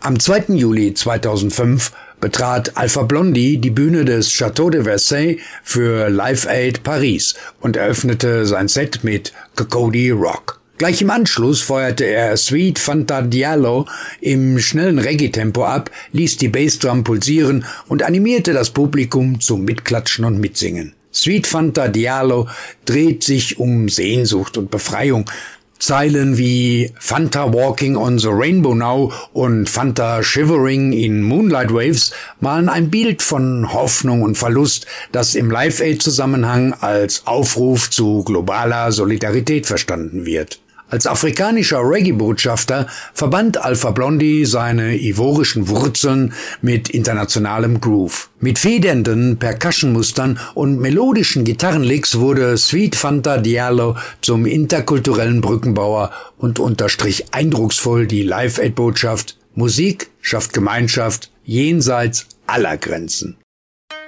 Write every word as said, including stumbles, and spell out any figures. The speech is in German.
Am zweiten Juli zweitausendfünf betrat Alpha Blondy die Bühne des Château de Versailles für Live Aid Paris und eröffnete sein Set mit Cocody Rock. Gleich im Anschluss feuerte er Sweet Fanta Diallo im schnellen Reggae-Tempo ab, ließ die Bassdrum pulsieren und animierte das Publikum zum Mitklatschen und Mitsingen. Sweet Fanta Diallo dreht sich um Sehnsucht und Befreiung. Zeilen wie Fanta Walking on the Rainbow Now und Fanta Shivering in Moonlight Waves malen ein Bild von Hoffnung und Verlust, das im Live-Aid-Zusammenhang als Aufruf zu globaler Solidarität verstanden wird. Als afrikanischer Reggae-Botschafter verband Alpha Blondy seine ivorischen Wurzeln mit internationalem Groove. Mit federnden Percussion-Mustern und melodischen Gitarrenlicks wurde Sweet Fanta Diallo zum interkulturellen Brückenbauer und unterstrich eindrucksvoll die Live-Aid-Botschaft: Musik schafft Gemeinschaft jenseits aller Grenzen.